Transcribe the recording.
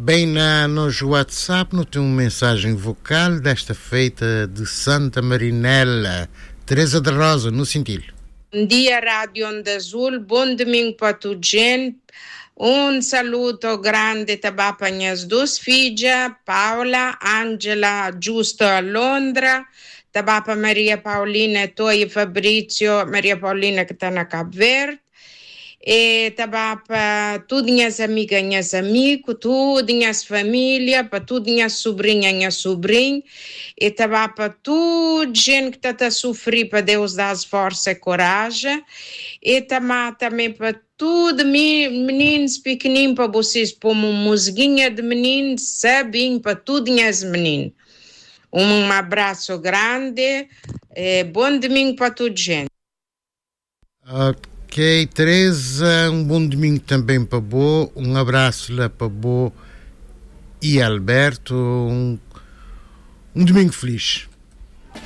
Bem, nos WhatsApp não tem uma mensagem vocal desta feita de Santa Marinela. Teresa de Rosa, no Cintilho. Bom dia, Rádio Onda Azul. Bom domingo para toda gente. Saluto grande para minhas duas filhas, Paula, Angela, Giusto a Londra, para Maria Paulina, e Fabrizio, Maria Paulina que está na Cabo Verde. E para todas minhas amigas, minhas amigos, toda minhas família, para toda minha sobrinha, minha sobrinho, e para toda gente que está a sofrer, para Deus dar força e coragem, e também para todos meninos pequeninos, para vocês pôr uma musiquinha de meninos, sabem, para todas minhas meninas. Um abraço grande, bom domingo para toda gente. Ok, Teresa, um bom domingo também para Bo, um abraço lá para Bo e Alberto, um domingo feliz.